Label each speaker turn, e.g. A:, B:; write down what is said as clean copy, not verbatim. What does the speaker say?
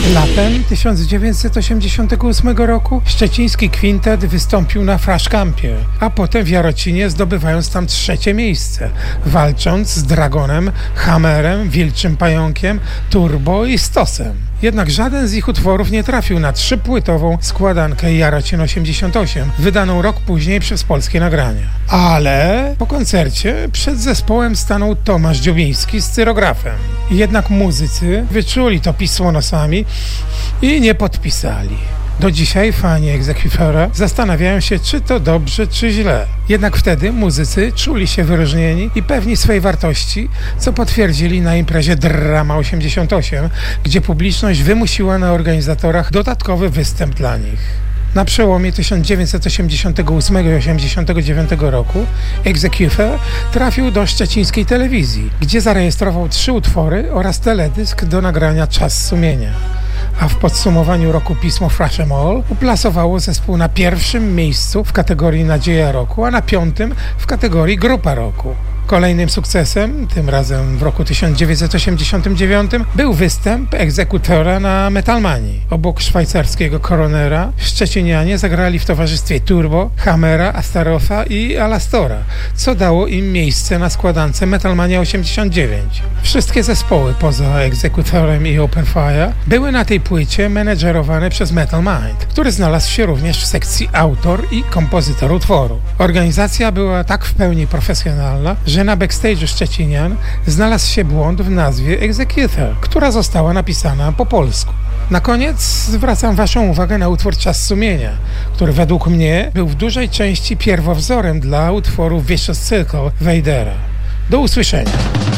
A: Latem 1988 roku szczeciński kwintet wystąpił na Fraszkampie, a potem w Jarocinie, zdobywając tam 3. miejsce, walcząc z Dragonem, Hammerem, Wilczym Pająkiem, Turbo i Stosem. Jednak żaden z ich utworów nie trafił na 3-płytową składankę Jarocin 88, wydaną rok później przez Polskie Nagrania. Ale po koncercie przed zespołem stanął Tomasz Dziobiński z cyrografem. Jednak muzycy wyczuli to pismo nosami i nie podpisali. Do dzisiaj fani Executora zastanawiają się, czy to dobrze, czy źle. Jednak wtedy muzycy czuli się wyróżnieni i pewni swej wartości, co potwierdzili na imprezie Drama 88, gdzie publiczność wymusiła na organizatorach dodatkowy występ dla nich. Na przełomie 1988 i 1989 roku Executor trafił do szczecińskiej telewizji, gdzie zarejestrował 3 utwory oraz teledysk do nagrania Czas Sumienia. A w podsumowaniu roku pismo Thrash 'Em All uplasowało zespół na 1. miejscu w kategorii Nadzieja Roku, a na 5. w kategorii Grupa Roku. Kolejnym sukcesem, tym razem w roku 1989, był występ Executora na Metalmanii. Obok szwajcarskiego Coronera szczecinianie zagrali w towarzystwie Turbo, Hammera, Astarotha i Alastora, co dało im miejsce na składance Metalmania 89. Wszystkie zespoły poza Executorem i Open Fire były na tej płycie menedżerowane przez Metal Mind, który znalazł się również w sekcji autor i kompozytor utworu. Organizacja była tak w pełni profesjonalna, że na backstage'u szczecinian znalazł się błąd w nazwie Executor, która została napisana po polsku. Na koniec zwracam Waszą uwagę na utwór Czas Sumienia, który według mnie był w dużej części pierwowzorem dla utworu Vicious Circle Vadera. Do usłyszenia.